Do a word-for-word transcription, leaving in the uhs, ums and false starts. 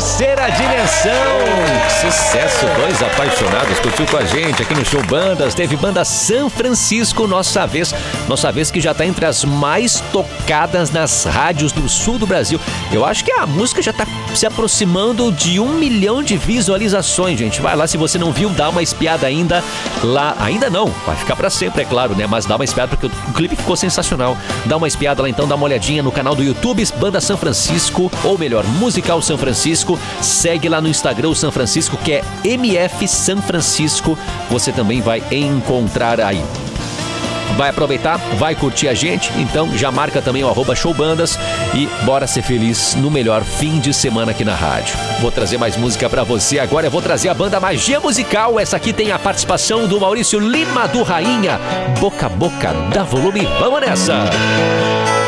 Terceira Dimensão. Sucesso, dois apaixonados, curtiu com a gente aqui no Show Bandas. Teve banda San Francisco, Nossa Vez. Nossa Vez que já tá entre as mais tocadas nas rádios do sul do Brasil. Eu acho que a música já tá se aproximando de um milhão de visualizações, gente. Vai lá, se você não viu, dá uma espiada ainda lá. Ainda não, vai ficar pra sempre, é claro, né? Mas dá uma espiada porque o clipe ficou sensacional. Dá uma espiada lá então, dá uma olhadinha no canal do YouTube, Banda San Francisco, ou melhor, Musical San Francisco. Segue lá no Instagram o San Francisco, que é M F San Francisco. Você também vai encontrar aí. Vai aproveitar, vai curtir a gente, então já marca também o arroba showbandas e bora ser feliz no melhor fim de semana aqui na rádio. Vou trazer mais música pra você agora, eu vou trazer a banda Magia Musical. Essa aqui tem a participação do Maurício Lima, do Rainha. Boca a Boca, dá volume, vamos nessa!